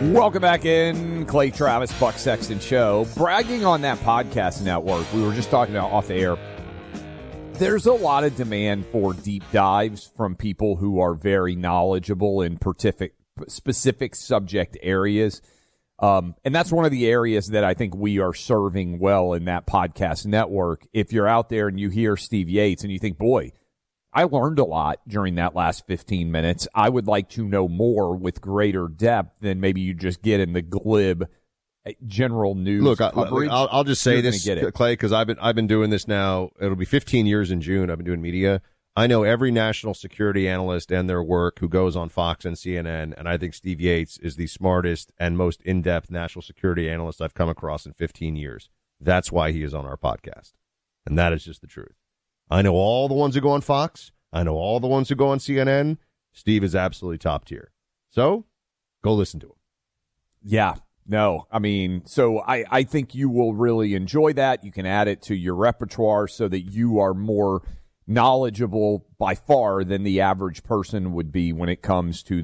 Welcome back in, Clay Travis, Buck Sexton Show. Bragging on that podcast network, we were just talking about off the air. There's a lot of demand for deep dives from people who are very knowledgeable in specific subject areas. And that's one of the areas that I think we are serving well in that podcast network. If you're out there and you hear Steve Yates and you think, boy, I learned a lot during that last 15 minutes. I would like to know more with greater depth than maybe you just get in the glib general news coverage. I'll just say this, Clay, because I've been doing this now. It'll be 15 years in June. I've been doing media. I know every national security analyst and their work who goes on Fox and CNN, and I think Steve Yates is the smartest and most in-depth national security analyst I've come across in 15 years. That's why he is on our podcast, and that is just the truth. I know all the ones who go on Fox. I know all the ones who go on CNN. Steve is absolutely top tier. So go listen to him. Yeah, no, I mean, so I think you will really enjoy that. You can add it to your repertoire so that you are more knowledgeable by far than the average person would be when it comes to